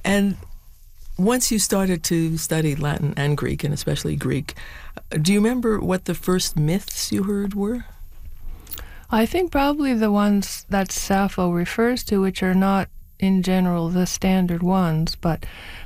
And once you started to study Latin and Greek, and especially Greek, do you remember what the first myths you heard were? I think probably the ones that Sappho refers to, which are not in general the standard ones, but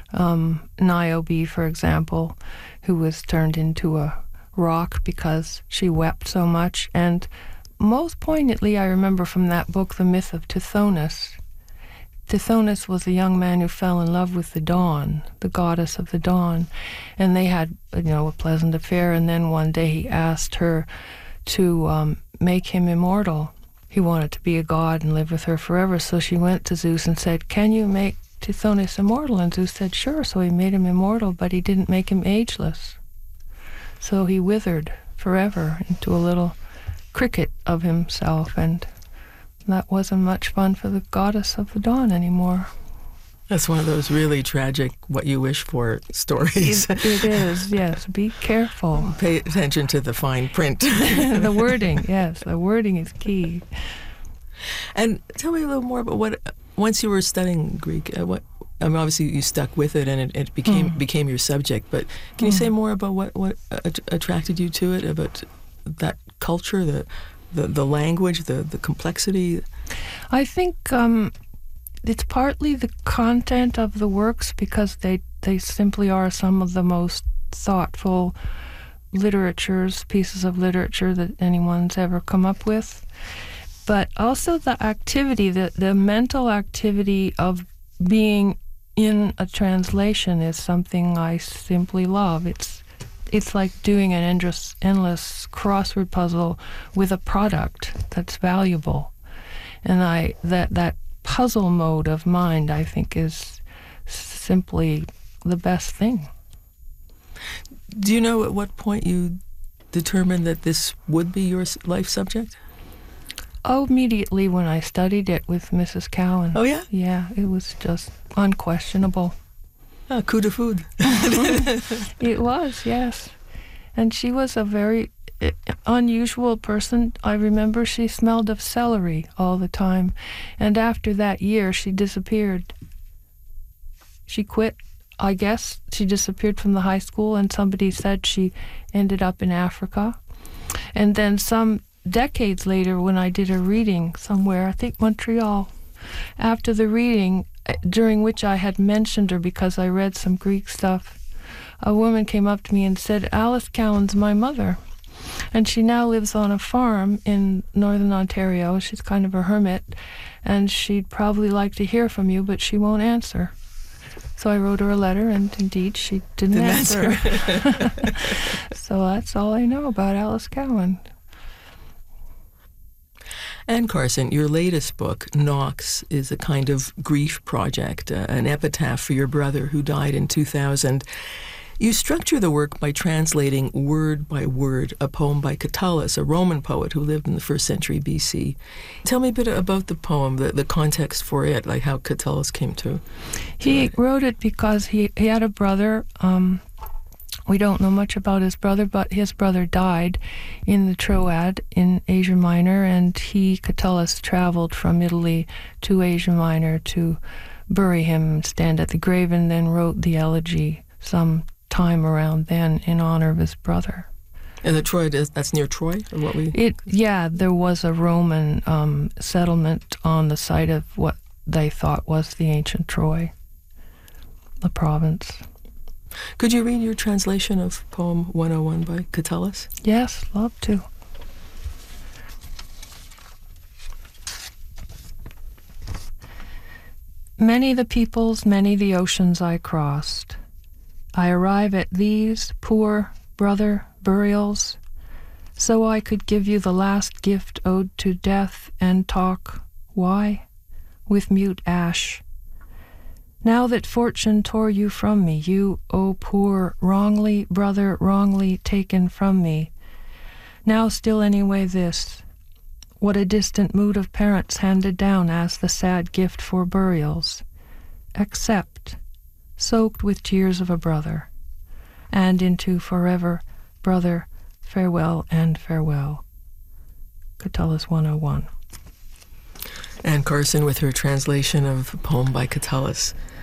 Niobe, for example, who was turned into a rock because she wept so much. And most poignantly, I remember from that book the myth of Tithonus. Tithonus was a young man who fell in love with the dawn, the goddess of the dawn, and they had, a pleasant affair. And then one day he asked her to make him immortal. He wanted to be a god and live with her forever. So she went to Zeus and said, "Can you make Tithonus immortal?" And Zeus said, "Sure." So he made him immortal, but he didn't make him ageless. So he withered forever into a little cricket of himself, and that wasn't much fun for the goddess of the dawn anymore. That's one of those really tragic what you wish for stories. It is, yes. Be careful. Pay attention to the fine print. The wording, yes. The wording is key. And tell me a little more about what, once you were studying Greek, obviously you stuck with it and it became your subject, but can you say more about what attracted you to it, about that culture, the language, the complexity? I think it's partly the content of the works, because they simply are some of the most thoughtful pieces of literature that anyone's ever come up with. But also the activity, the mental activity of being in a translation is something I simply love. It's like doing an endless crossword puzzle with a product that's valuable. And that puzzle mode of mind, I think, is simply the best thing. Do you know at what point you determined that this would be your life subject? Oh, immediately when I studied it with Mrs. Cowan. Oh, yeah? Yeah, it was just unquestionable. Coup de foudre. It was, yes. And she was a very unusual person. I remember she smelled of celery all the time. And after that year, she disappeared. She quit, I guess. She disappeared from the high school, and somebody said she ended up in Africa. And then some decades later, when I did a reading somewhere, I think Montreal, after the reading, during which I had mentioned her because I read some Greek stuff, a woman came up to me and said, "Alice Cowan's my mother, and she now lives on a farm in northern Ontario. She's kind of a hermit, and she'd probably like to hear from you, but she won't answer." So I wrote her a letter, and indeed she didn't answer. So that's all I know about Alice Cowan. Anne Carson, your latest book, Knox, is a kind of grief project, an epitaph for your brother who died in 2000. You structure the work by translating word by word a poem by Catullus, a Roman poet who lived in the 1st century BC. Tell me a bit about the poem, the context for it, like how Catullus came to He wrote it because he had a brother. We don't know much about his brother, but his brother died in the Troad in Asia Minor, and Catullus, traveled from Italy to Asia Minor to bury him, stand at the grave, and then wrote the elegy some time around then in honor of his brother. And the Troy, that's near Troy? Or what there was a Roman settlement on the site of what they thought was the ancient Troy, the province. Could you read your translation of poem 101 by Catullus? Yes, love to. Many the peoples, many the oceans I crossed. I arrive at these, poor brother burials, so I could give you the last gift owed to death and talk, why? With mute ash. Now that fortune tore you from me, you, O poor, wrongly, brother, wrongly taken from me. Now still anyway this, what a distant mood of parents handed down as the sad gift for burials. Accept, soaked with tears of a brother, and into forever, brother, farewell and farewell. Catullus 101. Anne Carson with her translation of the poem by Catullus.